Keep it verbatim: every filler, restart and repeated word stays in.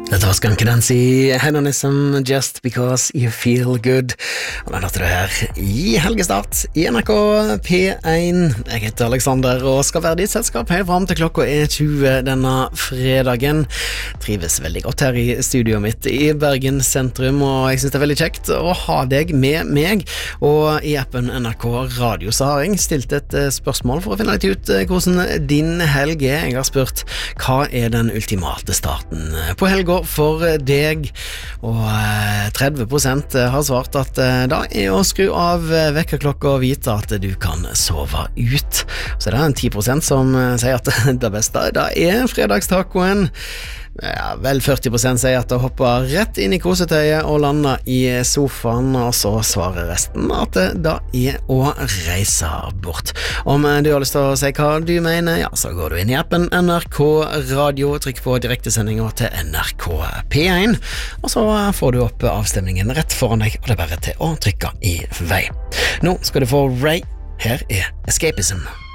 Dette var Skankedansi, Hedonism, Just Because You Feel Good. Og den hørte du her i helgestart i N R K P én. Jeg heter Alexander og skal være ditt selskap helt frem til klokka er tjue denne fredagen. Trives veldig godt her i studioet mitt i Bergen sentrum, og jeg synes det er veldig kjekt å ha deg med meg. Og i appen N R K Radio så har jeg stilt et spørsmål for å finne litt ut hvordan din helg er. Jeg har spurt, hva er den ultimate starten på helga for deg, og tretti prosent har svart at da er å skru av vekkerklokka og vite at du kan sove ut. Så det er en ti prosent som sier at det beste da er fredagstacoen. Ja, vel førti prosent sier at å hoppe rett inn i kosetøyet og lande i sofaen, og så svarer resten at det da er å reise bort. Om du har lyst til å si hva du mener, ja, så går du inn i appen N R K Radio, trykk på direktesendinger til N R K P én, og så får du opp avstemningen rett foran deg, og det er bare til å trykke i vei. Nå skal du få Ray. Her er Escapism.